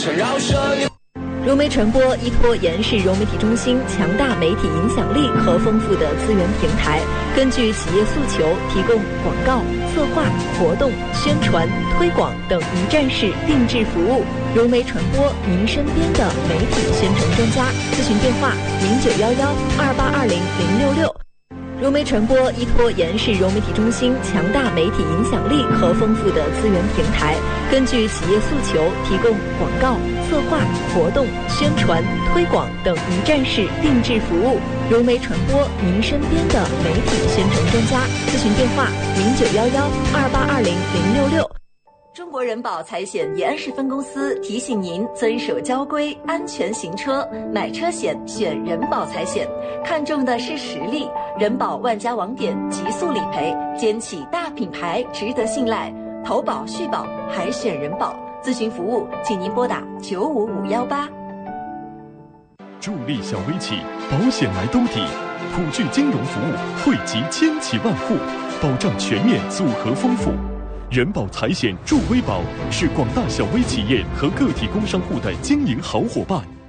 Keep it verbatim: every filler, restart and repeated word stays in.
缠绕着你。 融媒传播依托延世融媒体中心强大媒体影响力和丰富的资源平台，根据企业诉求，提供广告、策划、活动、宣传、推广等一站式定制服务。融媒传播，您身边的媒体宣传专家。咨询电话：零九幺幺二八二零零六六。融媒传播依托延世融媒体中心强大媒体影响力和丰富的资源平台，根据企业诉求，提供广告、策划、活动、宣传、推广等一站式定制服务。融媒传播，您身边的媒体宣传专家。咨询电话：零九幺幺二八二零零六六。中国人保财险延安市分公司提醒您遵守交规，安全行车。买车险选人保财险，看重的是实力。人保万家网点，极速理赔，肩起大品牌，值得信赖。投保续保还选人保。咨询服务，请您拨打九五五幺八。 助力小微企，保险来兜底，普聚金融服务惠及千企万户，保障全面，组合丰富。人保财险助微保是广大小微企业和个体工商户的经营好伙伴。